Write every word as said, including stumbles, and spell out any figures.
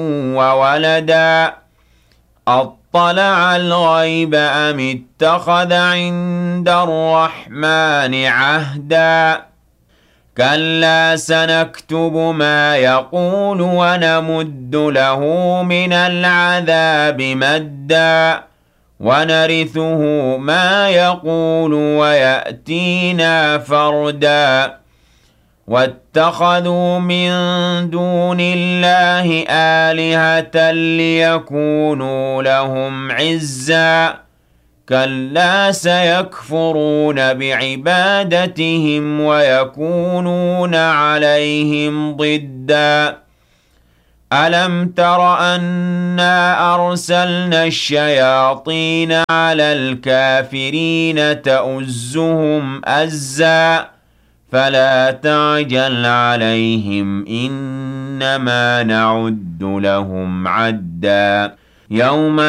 وولدا أطلع الغيب أم اتخذ عند الرحمن عهدا كلا سنكتب ما يقول ونمد له من العذاب مدا ونرثه ما يقول ويأتينا فردا واتخذوا من دون الله آلهة ليكونوا لهم عزا كلا سيكفرون بعبادتهم ويكونون عليهم ضدا ألم تر أنا أرسلنا الشياطين على الكافرين تؤزهم أزا فلا تعجل عليهم إنما نعد لهم عدا يوم